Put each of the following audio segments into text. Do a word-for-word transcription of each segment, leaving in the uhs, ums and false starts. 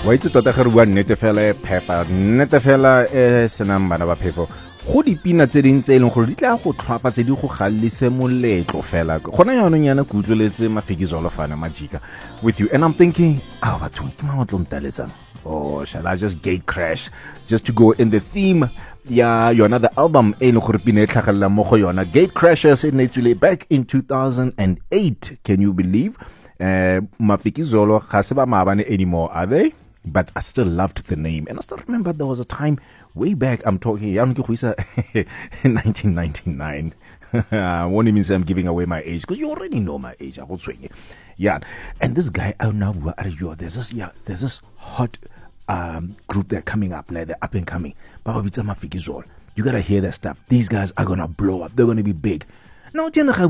wa itse tota ge re bua nnete fela e phepa nnete fela e senang bana ba phefo go dipina tse ding tse e leng gore di tla go tlhwapa tse di go gallise moletlo fela gona yaanong yana ke utlweletse Mafikizolo fana Majika with you, and I'm thinking ah batho ke ma tlo mtaletsang, oh shall I just gate crash just to go in the theme ya yona the album e leng gore pina e tlhagella mo go yona Gate Crashers in actually back in two thousand eight. Can you believe uh, Mafikizolo ga se ba maabane anymore, are they? But I still loved the name, and I still remember there was a time way back, I'm talking in nineteen ninety-nine. I won't even say I'm giving away my age because you already know my age. I will swing it. Yeah, and this guy, oh now there's this yeah, there's this hot um, group that are coming up, like they're up and coming. Baba Bitsa Mafikizolo. You gotta hear their stuff. These guys are gonna blow up. They're gonna be big. Now, you know,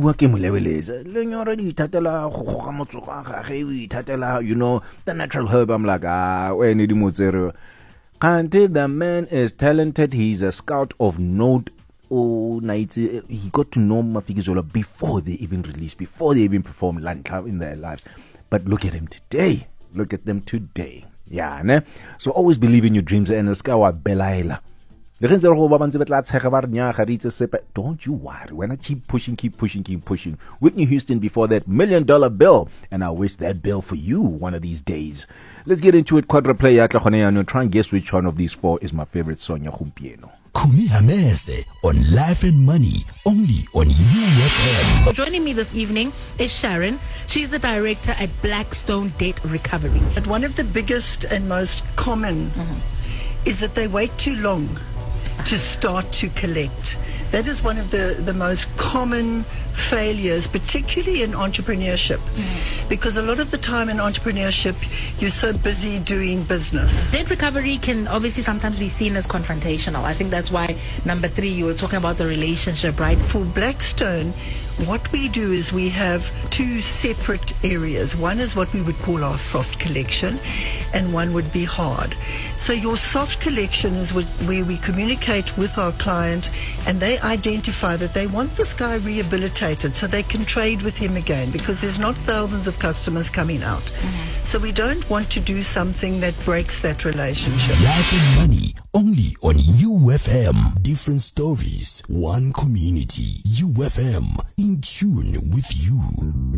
you know, the natural herb. I'm like, ah, when you do Kante, the man is talented. He's a scout of note. Oh, he got to know Mafikizolo before they even released, before they even performed Land Club in their lives. But look at him today. Look at them today. Yeah, ne? So always believe in your dreams. And the sky was Belaila. Don't you worry. When I keep pushing, keep pushing, keep pushing. Whitney Houston before that million dollar bill. And I wish that bill for you one of these days. Let's get into it. Quadra play. Try and guess which one of these four is my favorite song. Kumi Hamese on Life and Money, only on U F M. Joining me this evening is Sharon. She's the director at Blackstone Debt Recovery. But one of the biggest and most common mm-hmm. is that they wait too long to start to collect. That is one of the, the most common failures, particularly in entrepreneurship. Mm. Because a lot of the time in entrepreneurship, you're so busy doing business. Debt recovery can obviously sometimes be seen as confrontational. I think that's why number three, you were talking about the relationship, right? For Blackstone, what we do is we have two separate areas. One is what we would call our soft collection, and one would be hard. So your soft collection is where we communicate with our client and they identify that they want this guy rehabilitated so they can trade with him again, because there's not thousands of customers coming out. Mm-hmm. So we don't want to do something that breaks that relationship. Life and Money, only on U F M. Different stories, one community. U F M, in tune with you.